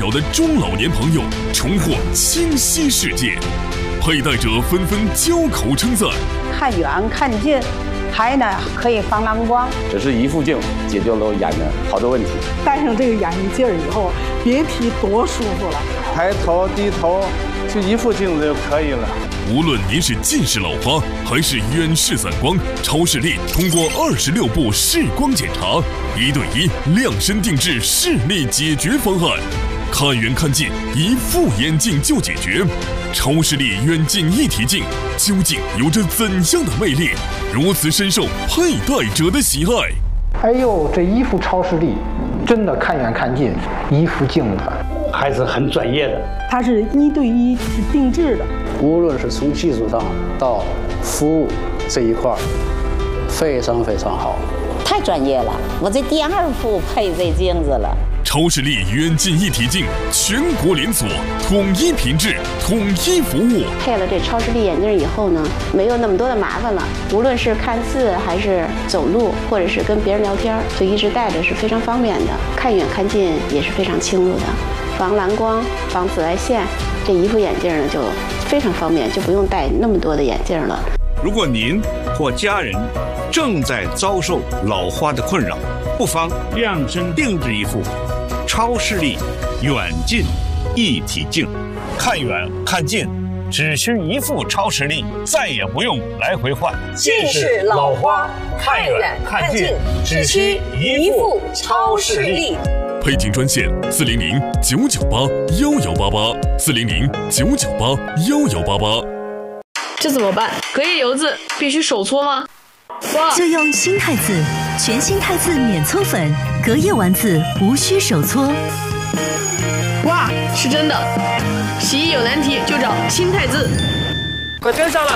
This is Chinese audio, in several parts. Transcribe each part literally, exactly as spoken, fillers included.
老的中老年朋友重获清晰世界，佩戴者纷纷交口称赞。 看远看近，还呢可以防蓝光。 只是一副镜解决了我眼的好多问题。 戴上这个眼镜以后，别提多舒服了。 抬头低头，就一副镜子就可以了。 无论您是近视老花还是远视散光，超视力通过二十六步视光检查，一对一量身定制视力解决方案。看远看近，一副眼镜就解决。超视力远近一体镜究竟有着怎样的魅力，如此深受佩戴者的喜爱？ 哎呦，这一副超视力真的看远看近，一副镜子还是很专业的。 它是一对一是定制的， 无论是从技术上到服务这一块，非常非常好。 太专业了，我这第二副配这镜子了。 超视力远近一体镜，全国连锁，统一品质，统一服务。 配了这超视力眼镜以后呢，没有那么多的麻烦了。无论是看字，还是走路，或者是跟别人聊天，就一直戴着是非常方便的。看远看近也是非常清楚的，防蓝光、防紫外线。这一副眼镜呢就非常方便，就不用戴那么多的眼镜了。 如果您或家人正在遭受老花的困扰，不妨量身定制一副超视力远近一体镜，看远看近只需一副超视力，再也不用来回换。 近视老花看远看近只需一副超视力。 配镜专线四零零九九八幺幺八八四零零九九八幺幺八八。 这怎么办？隔夜油渍必须手搓吗？ 就用新汰渍，全新汰渍免搓粉，隔夜丸子无需手搓。 哇，是真的！洗衣有难题就找新汰渍。 快跟上了！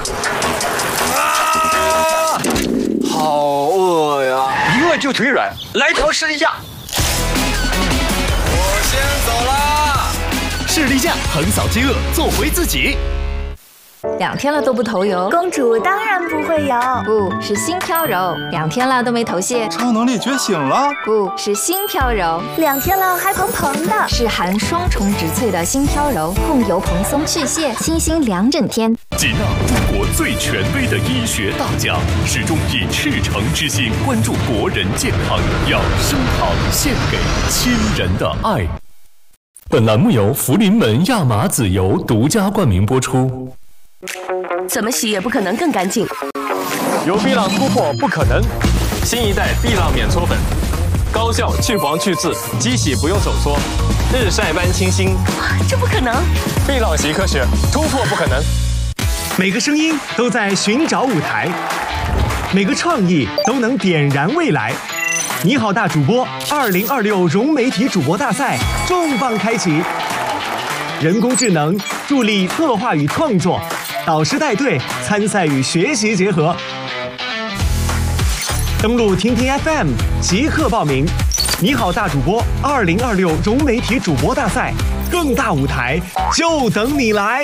啊，好饿呀！一饿就腿软，来条士力架。 我先走啦！ 士力架横扫饥饿，做回自己。 两天了都不头油， 公主当然不会有， 不是心飘柔。两天了都没头屑， 超能力觉醒了， 不是心飘柔。 两天了还蓬蓬的， 是含双重植萃的心飘柔，控油蓬松去屑，清新两整天。 吉娜，中国最权威的医学大家，始终以赤诚之心关注国人健康，养生堂献给亲人的爱。本栏目由福临门亚麻籽油独家冠名播出。 怎么洗也不可能更干净。 有碧朗突破不可能，新一代碧朗免搓粉，高效去黄去渍，机洗不用手搓，日晒般清新。 这不可能！ 碧朗习科学，突破不可能。 每个声音都在寻找舞台，每个创意都能点燃未来。你好，大主播二零二六融媒体主播大赛重磅开启，人工智能助力策划与创作。导师带队，参赛与学习结合。登录听听 F M 即刻报名。你好，大主播二零二六融媒体主播大赛，更大舞台就等你来。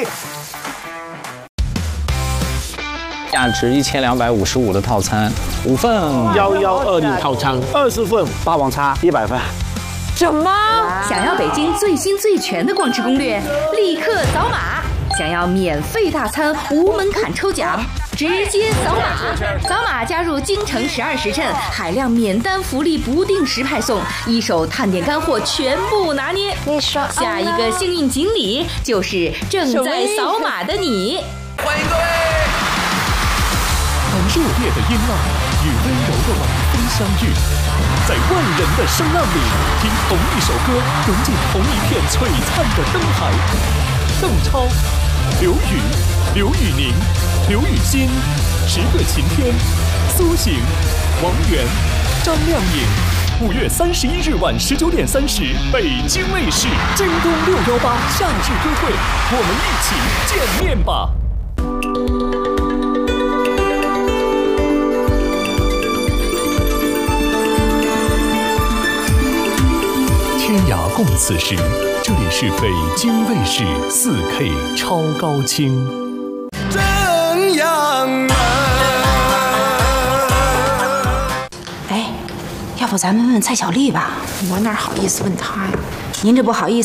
价值一千两百五十五的套餐，五份幺幺二零套餐，二十份霸王餐一百份。 什么？ 想要北京最新最全的逛吃攻略，立刻扫码。想要免费大餐无门槛抽奖，直接扫码，扫码加入京城十二时辰，海量免单福利不定时派送，一手探店干货全部拿捏。 你说下一个幸运锦鲤就是正在扫码的你。 欢迎各位！ 热烈的音浪与温柔的晚风相遇，在万人的声浪里，听同一首歌融进同一片璀璨的灯海。邓超、刘宇、刘宇宁、刘雨欣、十个晴天、苏醒、王源、张靓颖。五月三十一日晚十九点三十，北京卫视京东六幺八夏日约会，我们一起见面吧。天涯共此时，这里是北京卫视 四K 超高清。 正阳门。 哎，要不咱们问问蔡小丽吧？我哪好意思问她呀？您这不好意思。